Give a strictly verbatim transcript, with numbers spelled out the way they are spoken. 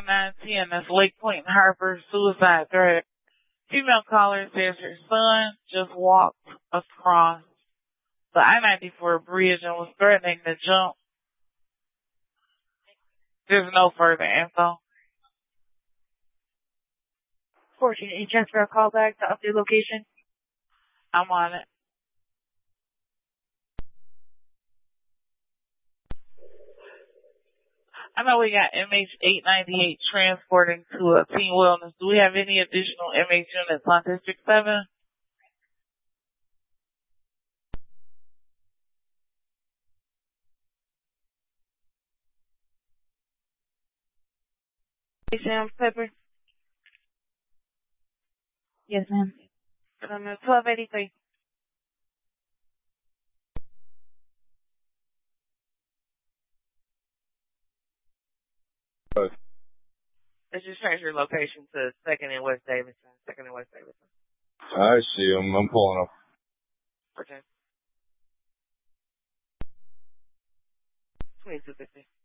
nine ten, that's Lake Point Harbor, suicide threat. Female caller says her son just walked across the I ninety-four bridge and was threatening to jump. There's no further info. fourteen, you transfer a call back to update location? I'm on it. I know we got M H eight ninety-eight transporting to a Teen Wellness. Do we have any additional M H units on District seven? Hey, Sam, Pepper. Yes, ma'am. Um, twelve eighty-three. Let's just change your location to second and West Davidson. Second and West Davidson. I see him. I'm pulling up. Okay. twenty-two fifty.